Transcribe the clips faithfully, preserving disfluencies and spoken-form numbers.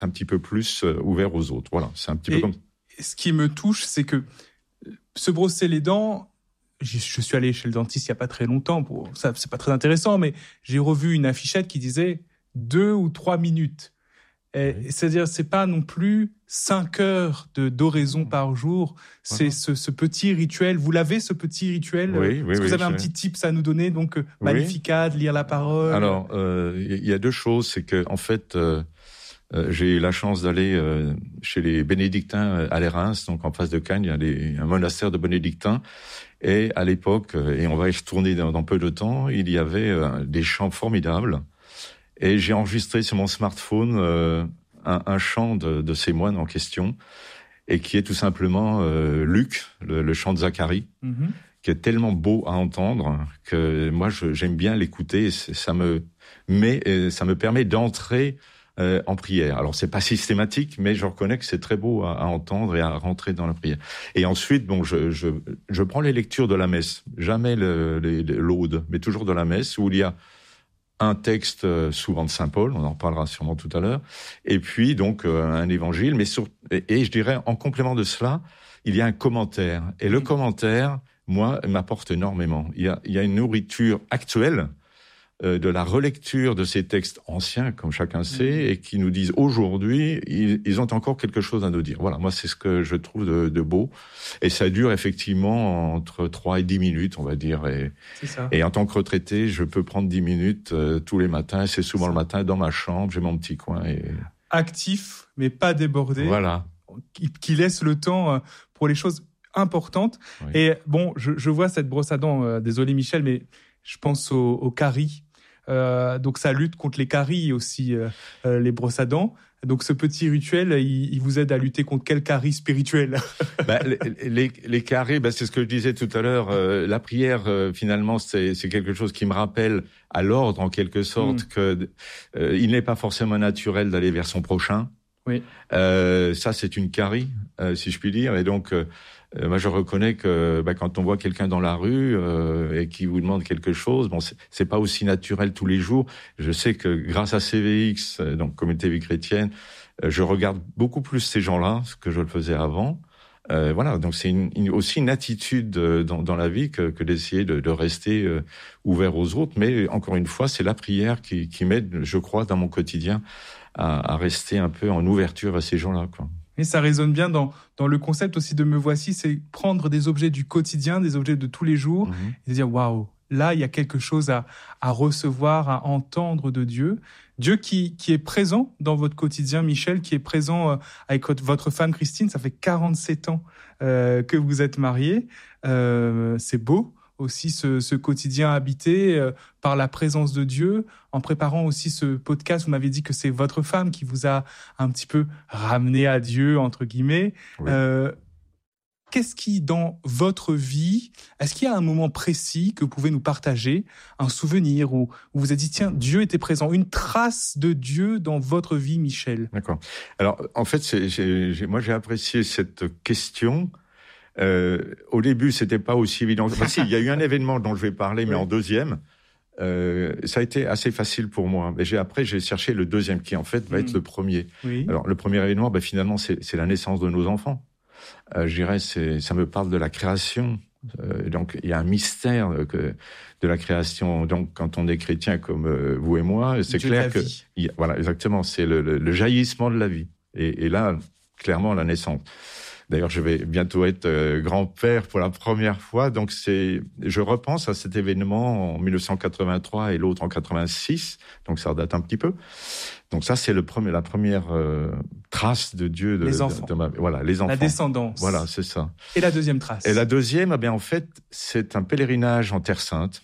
un petit peu plus euh, ouvert aux autres. Voilà, c'est un petit et, peu comme... Ce qui me touche, c'est que se brosser les dents, je, je suis allé chez le dentiste il n'y a pas très longtemps, pour, ça, c'est pas très intéressant, mais j'ai revu une affichette qui disait deux ou trois minutes. Et, oui. C'est-à-dire, c'est pas non plus cinq heures de d'oraison par jour. C'est voilà. ce, ce petit rituel. Vous l'avez, ce petit rituel? Oui, Est-ce oui, que vous oui, avez un petit tips à nous donner? Donc, oui. Magnificat, de lire la parole. Alors, il euh, y a deux choses. C'est que, en fait, euh, euh, j'ai eu la chance d'aller euh, chez les bénédictins à l'Érins, donc en face de Cannes. Il y a les, un monastère de bénédictins. Et à l'époque, et on va y retourner dans, dans peu de temps, il y avait euh, des chants formidables. Et j'ai enregistré sur mon smartphone euh, un, un chant de, de ces moines en question, et qui est tout simplement euh, Luc, le, le chant de Zacharie, mm-hmm. qui est tellement beau à entendre que moi je, j'aime bien l'écouter. Et ça me met, ça me permet d'entrer euh, en prière. Alors c'est pas systématique, mais je reconnais que c'est très beau à, à entendre et à rentrer dans la prière. Et ensuite, bon, je, je, je prends les lectures de la messe, jamais le, les, l'aude, mais toujours de la messe où il y a un texte souvent de Saint Paul, on en reparlera sûrement tout à l'heure, et puis donc euh, un évangile, mais sur, et, et je dirais en complément de cela, il y a un commentaire. Et le commentaire, moi, m'apporte énormément. Il y a, il y a une nourriture actuelle euh, de la relecture de ces textes anciens, comme chacun sait, et qui nous disent aujourd'hui, ils, ils ont encore quelque chose à nous dire. Voilà, moi c'est ce que je trouve de, de beau. Et ça dure effectivement entre trois et dix minutes, on va dire. Et, c'est ça. Et en tant que retraité, je peux prendre dix minutes euh, tous les matins. C'est souvent le matin dans ma chambre, j'ai mon petit coin. Et... Actif, mais pas débordé. Voilà. Qui, qui laisse le temps pour les choses importantes. Oui. Et bon, je, je vois cette brosse à dents. Euh, désolé Michel, mais je pense au, au caries. Euh, donc ça lutte contre les caries aussi, euh, euh, les brosses à dents. Donc ce petit rituel, il, il vous aide à lutter contre quel carie spirituel? bah, les, les, les caries, bah, c'est ce que je disais tout à l'heure. Euh, la prière, euh, finalement, c'est, c'est quelque chose qui me rappelle à l'ordre, en quelque sorte, mmh. que euh, il n'est pas forcément naturel d'aller vers son prochain. Oui. Euh, ça, c'est une carie, euh, si je puis dire. Et donc, euh, moi, je reconnais que bah, quand on voit quelqu'un dans la rue euh, et qui vous demande quelque chose, bon, c'est, c'est pas aussi naturel tous les jours. Je sais que grâce à C V X, donc Communauté Vie Chrétienne, euh, je regarde beaucoup plus ces gens-là que je le faisais avant. Euh, voilà, donc c'est une, une, aussi une attitude euh, dans, dans la vie que, que d'essayer de, de rester euh, ouvert aux autres. Mais encore une fois, c'est la prière qui, qui m'aide, je crois, dans mon quotidien, à, à rester un peu en ouverture à ces gens-là, quoi. Et ça résonne bien dans, dans le concept aussi de Me Voici, c'est prendre des objets du quotidien, des objets de tous les jours, mmh. et dire waouh, là, il y a quelque chose à, à recevoir, à entendre de Dieu. Dieu qui, qui est présent dans votre quotidien, Michel, qui est présent avec votre femme Christine. Ça fait quarante-sept ans euh, que vous êtes mariés. Euh, c'est beau aussi ce, ce quotidien habité euh, par la présence de Dieu. En préparant aussi ce podcast, vous m'avez dit que c'est votre femme qui vous a un petit peu ramené à Dieu, entre guillemets. Oui. Euh, qu'est-ce qui, dans votre vie, est-ce qu'il y a un moment précis que vous pouvez nous partager, un souvenir où vous vous êtes dit, tiens, Dieu était présent, une trace de Dieu dans votre vie, Michel? D'accord. Alors, en fait, c'est, j'ai, j'ai, moi, j'ai apprécié cette question. Euh, au début, c'était pas aussi évident. Enfin, si, il y a eu un événement dont je vais parler, mais oui. en deuxième. Euh, ça a été assez facile pour moi. Mais j'ai, après, j'ai cherché le deuxième qui, en fait, va mmh. être le premier. Oui. Alors, le premier événement, bah, finalement, c'est, c'est la naissance de nos enfants. Euh, je dirais, c'est, ça me parle de la création. Euh, donc, il y a un mystère que, de la création. Donc, quand on est chrétien comme euh, vous et moi, c'est Dieu clair que, il, voilà, exactement, c'est le, le, le jaillissement de la vie. Et, et là, clairement, la naissance. D'ailleurs, je vais bientôt être euh, grand-père pour la première fois. Donc, c'est, je repense à cet événement en dix-neuf cent quatre-vingt-trois et l'autre en quatre-vingt-six. Donc, ça date un petit peu. Donc, ça, c'est le premier, la première euh, trace de Dieu. De, les enfants. De, de ma, voilà, les enfants. La descendance. Voilà, c'est ça. Et la deuxième trace. Et la deuxième, eh bien, en fait, c'est un pèlerinage en Terre Sainte.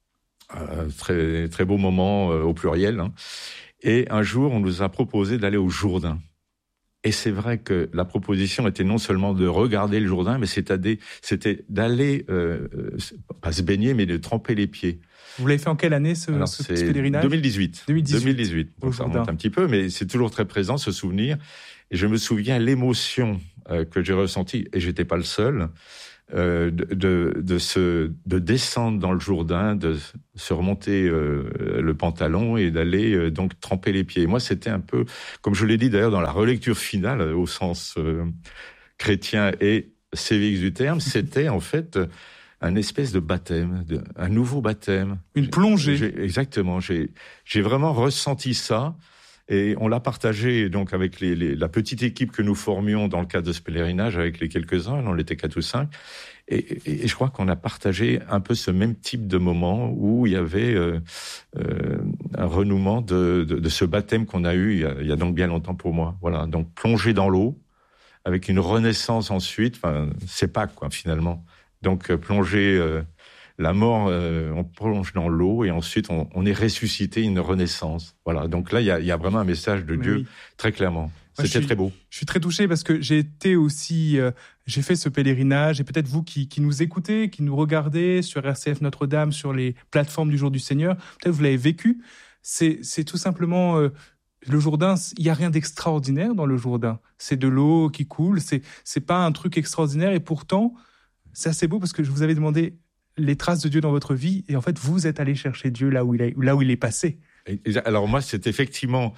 Euh, très, très beau moment euh, au pluriel. Hein. Et un jour, on nous a proposé d'aller au Jourdain. Et c'est vrai que la proposition était non seulement de regarder le Jourdain, mais c'était, c'était d'aller, euh, pas se baigner, mais de tremper les pieds. Vous l'avez fait en quelle année, ce, Alors, ce petit pèlerinage? deux mille dix-huit. deux mille dix-huit. deux mille dix-huit. Donc ça remonte un petit peu, mais c'est toujours très présent, ce souvenir. Et je me souviens l'émotion euh, que j'ai ressentie, et j'étais pas le seul. euh, de, de, de, se, de descendre dans le Jourdain, de se remonter euh, le pantalon et d'aller euh, donc tremper les pieds. Moi, c'était un peu, comme je l'ai dit d'ailleurs dans la relecture finale, au sens euh, chrétien et sévique du terme, c'était en fait un espèce de baptême, de, un nouveau baptême. Une plongée. J'ai, exactement. J'ai, j'ai vraiment ressenti ça. Et on l'a partagé donc avec les, les, la petite équipe que nous formions dans le cadre de ce pèlerinage, avec les quelques-uns, on était quatre ou cinq. Et, et, et je crois qu'on a partagé un peu ce même type de moment où il y avait euh, euh, un renouement de, de, de ce baptême qu'on a eu il y a, il y a donc bien longtemps pour moi. Voilà, donc plongé dans l'eau, avec une renaissance ensuite. Enfin, c'est Pâques, quoi, finalement. Donc euh, plongé... Euh, La mort, euh, on plonge dans l'eau et ensuite on, on est ressuscité, une renaissance. Voilà. Donc là, il y a, y a vraiment un message de Mais Dieu oui. très clairement. Moi, C'était suis, très beau. Je suis très touché parce que j'ai été aussi, euh, j'ai fait ce pèlerinage et peut-être vous qui, qui nous écoutez, qui nous regardez sur R C F Notre-Dame, sur les plateformes du Jour du Seigneur, peut-être vous l'avez vécu. C'est, c'est tout simplement euh, le Jourdain. Il y a rien d'extraordinaire dans le Jourdain. C'est de l'eau qui coule. C'est, c'est pas un truc extraordinaire et pourtant c'est assez beau parce que je vous avais demandé les traces de Dieu dans votre vie, et en fait, vous êtes allé chercher Dieu là où il est, là où il est passé. Et, alors moi, c'est effectivement,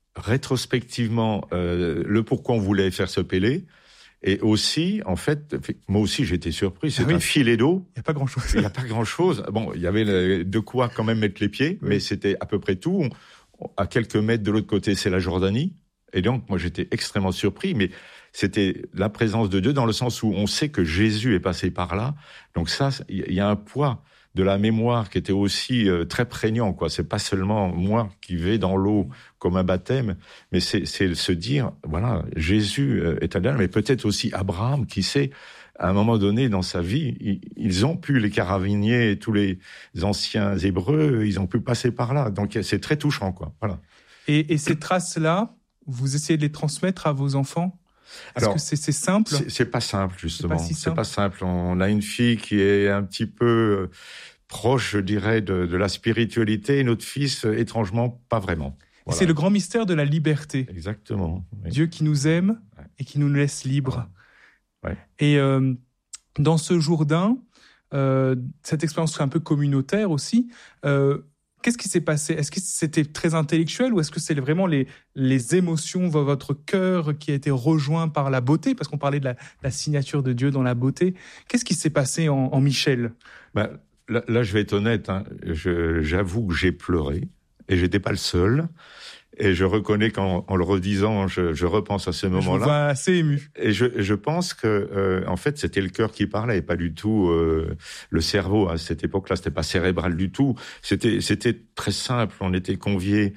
rétrospectivement, euh, le pourquoi on voulait faire ce pélé, et aussi, en fait, moi aussi, j'étais surpris, c'est ah oui, un filet d'eau. Il n'y a pas grand-chose. Il n'y a pas grand-chose. Bon, il y avait de quoi quand même mettre les pieds, oui. mais c'était à peu près tout. À quelques mètres de l'autre côté, c'est la Jordanie, et donc, moi, j'étais extrêmement surpris, mais c'était la présence de Dieu dans le sens où on sait que Jésus est passé par là. Donc ça, il y a un poids de la mémoire qui était aussi euh, très prégnant, quoi. C'est pas seulement moi qui vais dans l'eau comme un baptême, mais c'est, c'est se dire, voilà, Jésus est allé là, mais peut-être aussi Abraham, qui sait, à un moment donné dans sa vie, ils ont pu, les Caraviniers et tous les anciens Hébreux, ils ont pu passer par là. Donc c'est très touchant, quoi. Voilà. Et, et ces traces-là, vous essayez de les transmettre à vos enfants ? Est-ce Alors, que c'est, c'est simple ? c'est, c'est pas simple, justement. C'est pas, si simple. c'est pas simple. On a une fille qui est un petit peu proche, je dirais, de, de la spiritualité, et notre fils, étrangement, pas vraiment. Voilà. C'est le grand mystère de la liberté. Exactement. Oui. Dieu qui nous aime ouais. et qui nous laisse libres. Ouais. Ouais. Et euh, dans ce Jourdain, euh, cette expérience un peu communautaire aussi, euh, qu'est-ce qui s'est passé ? Est-ce que c'était très intellectuel ou est-ce que c'est vraiment les, les émotions, votre cœur qui a été rejoint par la beauté ? Parce qu'on parlait de la, la signature de Dieu dans la beauté. Qu'est-ce qui s'est passé en, en Michel ? Ben, là, là, je vais être honnête. Hein. Je, j'avoue que j'ai pleuré et j'étais pas le seul. Et je reconnais qu'en en le redisant, je, je repense à ce moment-là. Je vous vois assez ému. Et je, je pense que, euh, en fait, c'était le cœur qui parlait, et pas du tout euh, le cerveau. À cette époque-là, c'était pas cérébral du tout. C'était, c'était très simple. On était conviés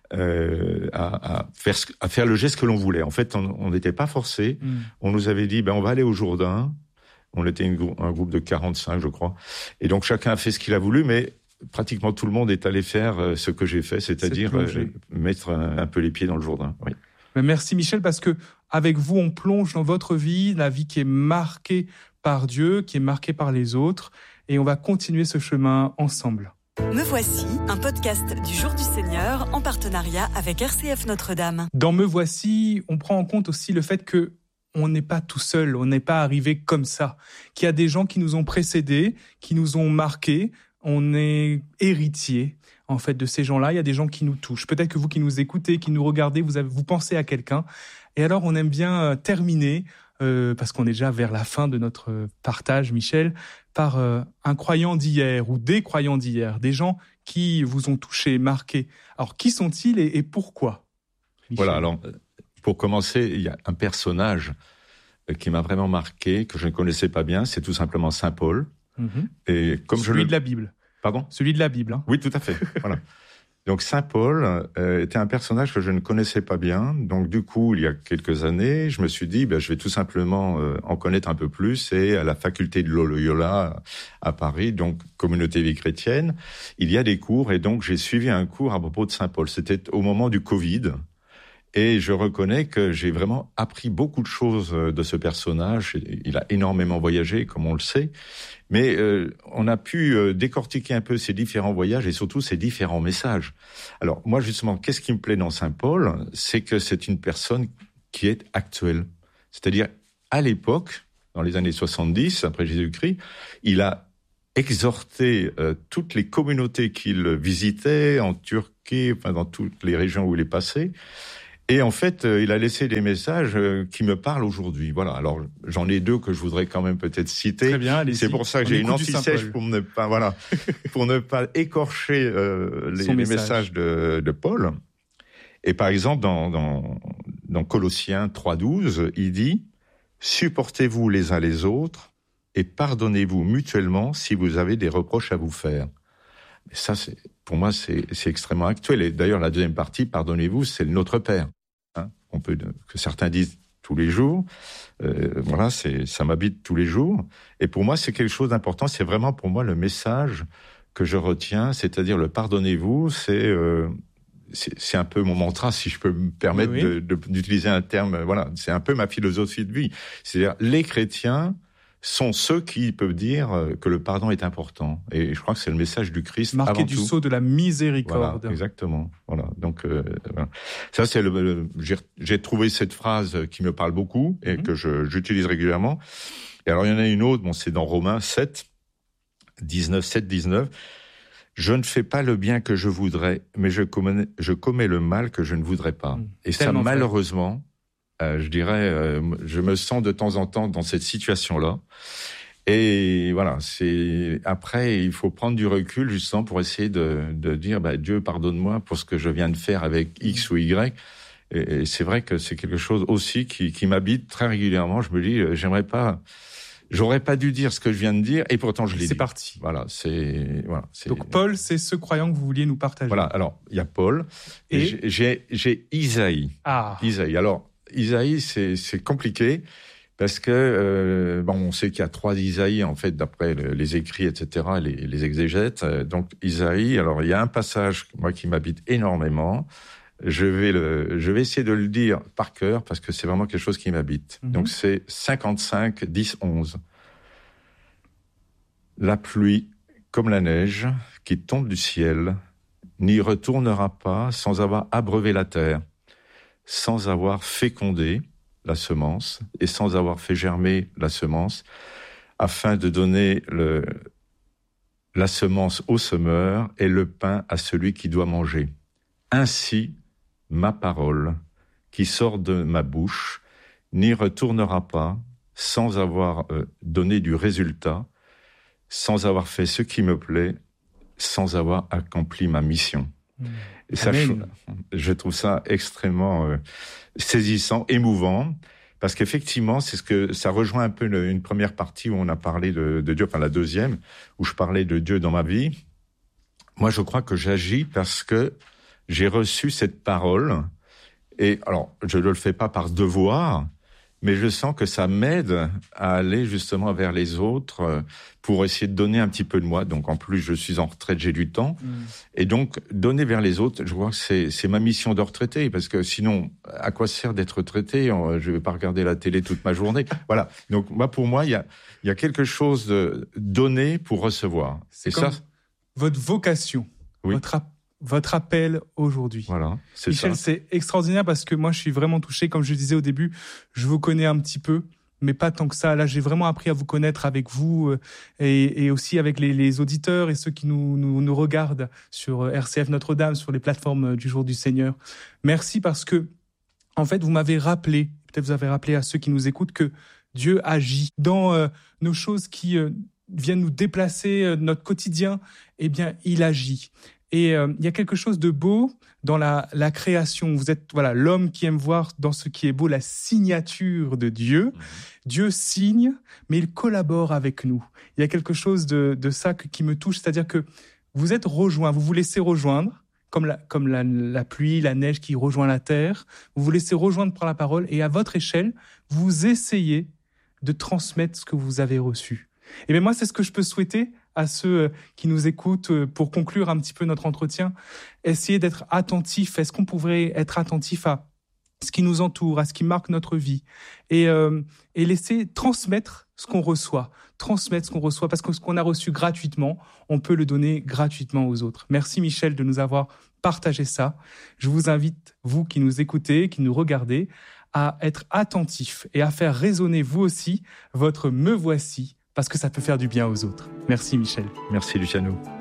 euh, à, à faire à faire le geste que l'on voulait. En fait, on n'était pas forcés. Mm. On nous avait dit, ben, on va aller au Jourdain. On était une, un groupe de quarante-cinq, je crois. Et donc chacun a fait ce qu'il a voulu, mais pratiquement tout le monde est allé faire ce que j'ai fait, c'est-à-dire euh, mettre un, un peu les pieds dans le Jourdain. Oui. Merci Michel, parce que avec vous, on plonge dans votre vie, la vie qui est marquée par Dieu, qui est marquée par les autres, et on va continuer ce chemin ensemble. Me voici, un podcast du Jour du Seigneur en partenariat avec R C F Notre-Dame. Dans Me voici, on prend en compte aussi le fait que on n'est pas tout seul, on n'est pas arrivé comme ça, qu'il y a des gens qui nous ont précédés, qui nous ont marqués. On est héritier, en fait, de ces gens-là. Il y a des gens qui nous touchent. Peut-être que vous qui nous écoutez, qui nous regardez, vous avez, vous pensez à quelqu'un. Et alors, on aime bien terminer, euh, parce qu'on est déjà vers la fin de notre partage, Michel, par euh, un croyant d'hier ou des croyants d'hier, des gens qui vous ont touché, marqué. Alors, qui sont-ils et, et pourquoi, Michel ? Voilà, alors, pour commencer, il y a un personnage qui m'a vraiment marqué, que je ne connaissais pas bien, c'est tout simplement Saint Paul. Mmh. Et comme Celui je le... de la Bible. Pardon ? Celui de la Bible. Hein. Oui, tout à fait. Voilà. Donc Saint Paul euh, était un personnage que je ne connaissais pas bien. Donc du coup, il y a quelques années, je me suis dit, ben, je vais tout simplement euh, en connaître un peu plus. Et à la faculté de Loyola à Paris, donc communauté vie chrétienne, il y a des cours. Et donc j'ai suivi un cours à propos de Saint Paul. C'était au moment du Covid. Et je reconnais que j'ai vraiment appris beaucoup de choses de ce personnage. Il a énormément voyagé, comme on le sait. Mais euh, on a pu euh, décortiquer un peu ses différents voyages et surtout ses différents messages. Alors moi, justement, qu'est-ce qui me plaît dans Saint Paul ? C'est que c'est une personne qui est actuelle. C'est-à-dire, à l'époque, dans les années soixante-dix, après Jésus-Christ, il a exhorté euh, toutes les communautés qu'il visitait en Turquie, enfin dans toutes les régions où il est passé. Et en fait, euh, il a laissé des messages euh, qui me parlent aujourd'hui. Voilà. Alors, j'en ai deux que je voudrais quand même peut-être citer. Très bien, allez-y. C'est pour ça que On j'ai une écoute du anti-sèche pour ne pas, voilà, pour ne pas écorcher euh, les, les messages de, de Paul. Et par exemple, dans, dans, dans Colossiens trois douze, il dit « Supportez-vous les uns les autres et pardonnez-vous mutuellement si vous avez des reproches à vous faire. » Et ça, c'est, pour moi, c'est, c'est extrêmement actuel. Et d'ailleurs, la deuxième partie, pardonnez-vous, c'est le Notre Père. Hein, on peut, que certains disent tous les jours. Euh, voilà, c'est, ça m'habite tous les jours. Et pour moi, c'est quelque chose d'important. C'est vraiment pour moi le message que je retiens, c'est-à-dire le pardonnez-vous, c'est, euh, c'est, c'est un peu mon mantra, si je peux me permettre oui, oui. De, de, d'utiliser un terme. Voilà, c'est un peu ma philosophie de vie. C'est-à-dire, les chrétiens sont ceux qui peuvent dire que le pardon est important. Et je crois que c'est le message du Christ. Marqué avant du tout. sceau de la miséricorde. Voilà, exactement. Voilà. Donc, euh, voilà. Ça, c'est le, le j'ai, j'ai trouvé cette phrase qui me parle beaucoup et mm-hmm. que je, j'utilise régulièrement. Et alors, il y en a une autre, bon, c'est dans Romains sept, dix-neuf, sept, dix-neuf. Je ne fais pas le bien que je voudrais, mais je commets, je commets le mal que je ne voudrais pas. Mm. Et Tellement ça, malheureusement, Euh, je dirais, euh, je me sens de temps en temps dans cette situation-là. Et voilà, c'est après, il faut prendre du recul justement pour essayer de, de dire, bah, Dieu, pardonne-moi pour ce que je viens de faire avec X ou Y. Et, et c'est vrai que c'est quelque chose aussi qui, qui m'habite très régulièrement. Je me dis, euh, j'aimerais pas, j'aurais pas dû dire ce que je viens de dire, et pourtant je l'ai dit. C'est parti. Voilà, c'est voilà. C'est... Donc Paul, c'est ce croyant que vous vouliez nous partager. Voilà. Alors il y a Paul et j'ai, j'ai, j'ai Isaïe. Ah. Isaïe. Alors. Isaïe, c'est, c'est compliqué parce que euh, bon, on sait qu'il y a trois Isaïe en fait d'après le, les écrits, et cetera, les, les exégètes. Donc Isaïe, alors il y a un passage moi qui m'habite énormément. Je vais le, je vais essayer de le dire par cœur parce que c'est vraiment quelque chose qui m'habite. Mm-hmm. Donc c'est cinquante-cinq, dix, onze. La pluie comme la neige qui tombe du ciel n'y retournera pas sans avoir abreuvé la terre, sans avoir fécondé la semence et sans avoir fait germer la semence, afin de donner le, la semence au semeur et le pain à celui qui doit manger. Ainsi, ma parole, qui sort de ma bouche, n'y retournera pas sans avoir euh, donné du résultat, sans avoir fait ce qui me plaît, sans avoir accompli ma mission. Mmh. Et ça, je, je trouve ça extrêmement euh, saisissant, émouvant, parce qu'effectivement, c'est ce que ça rejoint un peu une, une première partie où on a parlé de, de Dieu, enfin la deuxième, où je parlais de Dieu dans ma vie. Moi, je crois que j'agis parce que j'ai reçu cette parole, et alors, je ne le fais pas par devoir, mais je sens que ça m'aide à aller justement vers les autres pour essayer de donner un petit peu de moi. Donc en plus, je suis en retraite, j'ai du temps. Mmh. Et donc, donner vers les autres, je vois que c'est, c'est ma mission de retraité, parce que sinon, à quoi sert d'être retraité ? Je ne vais pas regarder la télé toute ma journée. Voilà. Donc moi, pour moi, il y a, il y a quelque chose de donner pour recevoir. C'est comme ça, votre vocation, oui. votre appel. Votre appel aujourd'hui. Voilà, c'est Michel, ça. c'est extraordinaire parce que moi, je suis vraiment touché. Comme je disais au début, je vous connais un petit peu, mais pas tant que ça. Là, j'ai vraiment appris à vous connaître avec vous euh, et, et aussi avec les, les auditeurs et ceux qui nous, nous, nous regardent sur R C F Notre-Dame, sur les plateformes du Jour du Seigneur. Merci parce que, en fait, vous m'avez rappelé, peut-être vous avez rappelé à ceux qui nous écoutent que Dieu agit dans euh, nos choses qui euh, viennent nous déplacer, euh, notre quotidien. Eh bien, il agit. Et il euh, y a quelque chose de beau dans la, la création. Vous êtes voilà l'homme qui aime voir dans ce qui est beau la signature de Dieu. Mmh. Dieu signe, mais il collabore avec nous. Il y a quelque chose de, de ça que, qui me touche, c'est-à-dire que vous êtes rejoints, vous vous laissez rejoindre, comme, la, comme la, la pluie, la neige qui rejoint la terre. Vous vous laissez rejoindre par la parole et à votre échelle, vous essayez de transmettre ce que vous avez reçu. Et bien moi, c'est ce que je peux souhaiter à ceux qui nous écoutent pour conclure un petit peu notre entretien. Essayez d'être attentifs. Est-ce qu'on pourrait être attentif à ce qui nous entoure, à ce qui marque notre vie et, euh, et laisser transmettre ce qu'on reçoit. Transmettre ce qu'on reçoit parce que ce qu'on a reçu gratuitement, on peut le donner gratuitement aux autres. Merci Michel de nous avoir partagé ça. Je vous invite, vous qui nous écoutez, qui nous regardez, à être attentif et à faire résonner vous aussi votre « me voici » parce que ça peut faire du bien aux autres. Merci Michel. Merci Luciano.